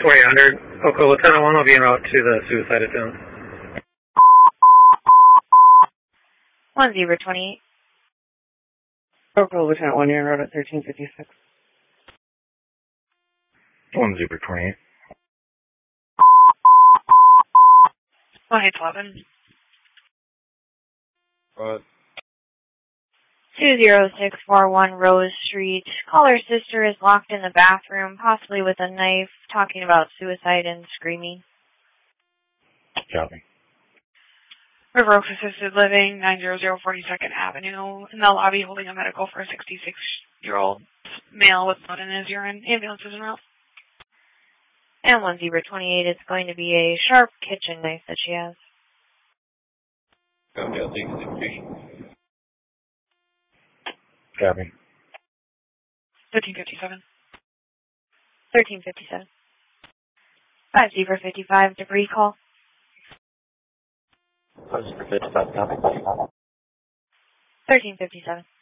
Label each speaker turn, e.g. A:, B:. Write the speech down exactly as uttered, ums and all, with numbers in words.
A: twenty hundred. Oakville Lieutenant one will be en route to the suicide attempt.
B: one zero twenty-eight.
C: Oakville Lieutenant one, you're en route at thirteen fifty-six.
D: one zero twenty-eight.
E: one eight eleven.
D: What?
B: two zero six four one Rose Street. Caller's sister is locked in the bathroom, possibly with a knife, talking about suicide and screaming.
D: Copy.
E: River Oaks Assisted Living, nine hundred forty-second Avenue, in the lobby holding a medical for a sixty-six-year-old male with blood in his urine. Ambulance is en route.
B: And one zero twenty-eight, it's going to be a sharp kitchen knife that she has.
D: Copy, I'll take the patient. Copy.
E: thirteen fifty-seven.
B: thirteen fifty-seven. five zero fifty-five, debris call.
D: five zero fifty-five, copy.
B: thirteen fifty-seven.